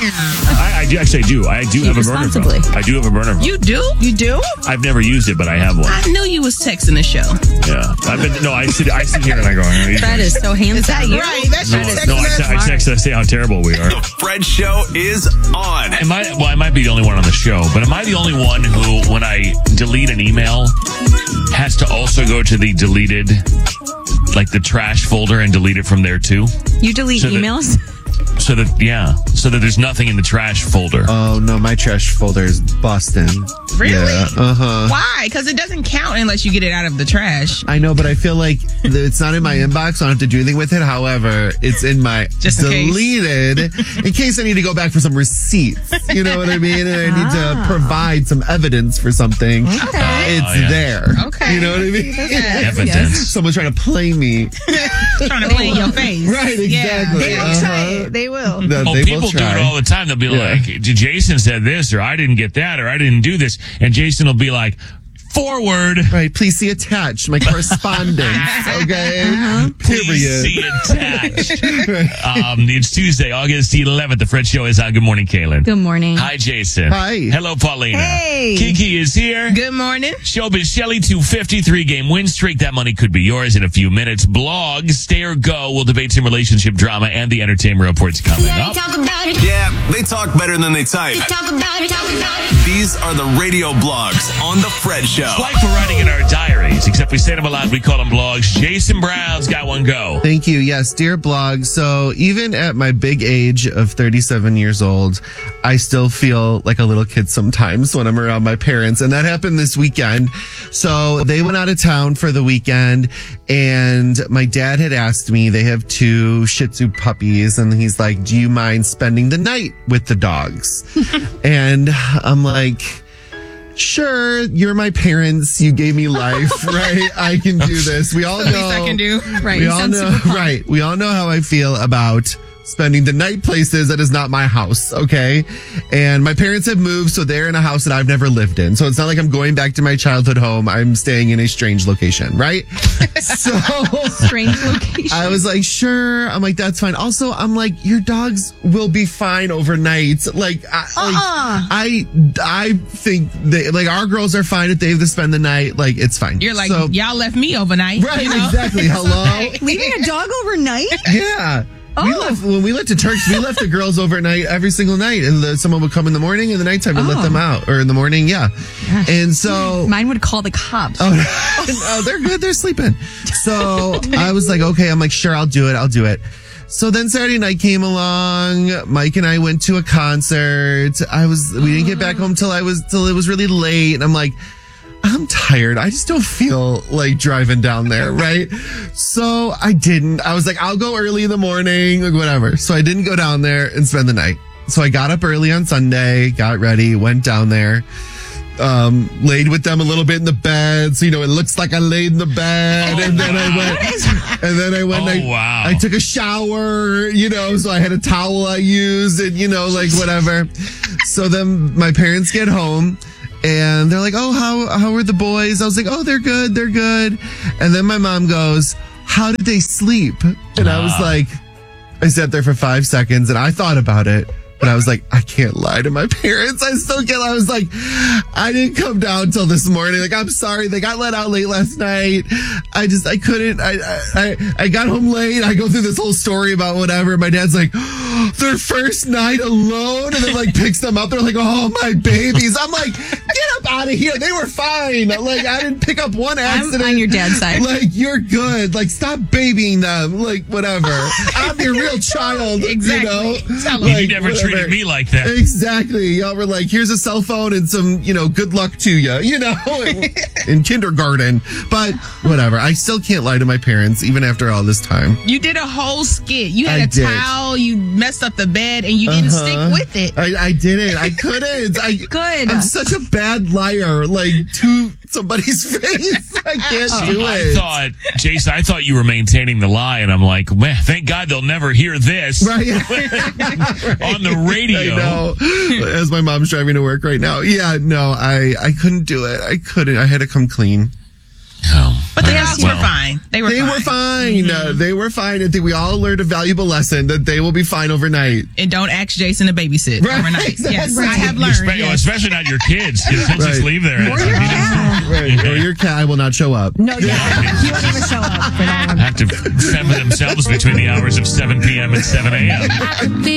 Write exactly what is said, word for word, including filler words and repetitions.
I, I do actually I do. I do have a burner phone. I do have a burner phone. You do? You do? I've never used it, but I have one. I knew you was texting the show. Yeah. I've been, no, I sit I sit here and I go, Fred is so handsome. Is that you? Right. That's no, your no, I, te- I text and I say how terrible we are. The Fred Show is on. Am I, well, I might be the only one on the show, but am I the only one who, when I delete an email, has to also go to the deleted, like the trash folder and delete it from there too? You delete so emails? That, so that, yeah, so that there's nothing in the trash folder. Oh, no, my trash folder is busting. Really? Yeah, uh-huh. Why? Because it doesn't count unless you get it out of the trash. I know, but I feel like it's not in my inbox, so I don't have to do anything with it. However, it's in my Just in deleted, in case I need to go back for some receipts. You know what I mean? And I need to provide some evidence for something. Okay. It's Oh, yeah. there. Okay. You know what I mean? Yes, Evidence. yes. Someone's trying to play me. Trying to play in your face. Right, exactly. They will Uh-huh. try it. They will. That Oh, they people will do try. it all the time. They'll be Yeah. like, Jason said this, or I didn't get that, or I didn't do this. And Jason will be like, forward. Right, please see attached my correspondence. Okay, Please period. see attached. um, it's Tuesday, August the eleventh. The Fred Show is on. Good morning, Kaylin. Good morning. Hi, Jason. Hi. Hello, Paulina. Hey. Kiki is here. Good morning. Showbiz Shelley, two fifty-three game win streak. That money could be yours in a few minutes. Blogs, stay or go. We'll debate some relationship drama and the entertainment reports coming up. Yeah, they talk better than they type. These are the radio blogs on The Fred Show. It's like we're writing in our diaries, except we say them aloud. We call them blogs. Jason Brown's got one go. Thank you. Yes, dear blog. So even at my big age of thirty-seven years old, I still feel like a little kid sometimes when I'm around my parents. And that happened this weekend. So they went out of town for the weekend and my dad had asked me, they have two Shih Tzu puppies. And he's like, do you mind spending the night with the dogs? And I'm like, sure, you're my parents. You gave me life, right? I can do this. We all know. The least I can do. Right. We you all sound know, super calm. right? We all know how I feel about spending the night places that is not my house, okay? And my parents have moved, so they're in a house that I've never lived in. So it's not like I'm going back to my childhood home. I'm staying in a strange location, right? So Strange location. I was like, sure. I'm like, that's fine. Also, I'm like, your dogs will be fine overnight. Like, I, Uh-uh. like, I, I think they, like, our girls are fine if they have to spend the night. Like, it's fine. You're like, So- y'all left me overnight. right, you know? exactly. Hello. Leaving a dog overnight? Yeah. We Oh. left when we went to Turks. We left the girls overnight every single night, and the, someone would come in the morning and the nighttime and let Oh. them out, or in the morning, yeah. Gosh. And so, Mine would call the cops. oh, no, they're good. They're sleeping. So I was like, okay. I'm like, sure, I'll do it. I'll do it. So then Saturday night came along. Mike and I went to a concert. I was we didn't get back home till I was till it was really late, and I'm like, I'm tired. I just don't feel like driving down there, right? So I didn't. I was like, I'll go early in the morning, like whatever. So I didn't go down there and spend the night. So I got up early on Sunday, got ready, went down there, um, laid with them a little bit in the bed. So, you know, it looks like I laid in the bed. And then I went, and then I went, Oh, I, wow. I took a shower, you know, so I had a towel I used and, you know, like whatever. So then my parents get home. And they're like, oh, how how are the boys? I was like, oh, they're good, they're good. And then my mom goes, how did they sleep? And I was Ah. like, I sat there for five seconds and I thought about it. But I was like, I can't lie to my parents. I still can't. I was like, I didn't come down till this morning. Like, I'm sorry. They got let out late last night. I just, I couldn't. I, I, I got home late. I go through this whole story about whatever. My dad's like, their first night alone. And then like picks them up. They're like, oh, my babies. I'm like, get up out of here. They were fine. Like, I didn't pick up one I'm accident. on your dad's side. Like, you're good. Like, stop babying them. Like, whatever. I'm your real child. Exactly. You know? Tell 'em. You Like, never whatever. treated me like that. Exactly. Y'all were like, here's a cell phone and some, you know, good luck to you, you know, in, in kindergarten. But whatever. I still can't lie to my parents, even after all this time. You did a whole skit. You had I a did. towel. You messed up the bed, and you didn't Uh-huh. stick with it. I, I didn't. I couldn't. I, Good. I'm such a bad liar, like, to somebody's face. I can't do I it. thought, Jason, I thought you were maintaining the lie, and I'm like, man, thank God they'll never hear this Right. on the radio. I know. As my mom's driving to work right now. Yeah, no, I, I couldn't do it. I couldn't. I had to come clean. Oh. But the All right, dogs well, were fine. They were They fine. were fine. Uh, they were fine. I think we all learned a valuable lesson that they will be fine overnight. And don't ask Jason to babysit Right, overnight. exactly. Yes, I have Espe- learned. well, Yes. Especially not your kids. Your kids just Right. leave there. Or your cat. Right. Or your cat will not show up. No, yeah. He won't even show up for that one. Have to fend for themselves between the hours of seven p.m. and seven a.m.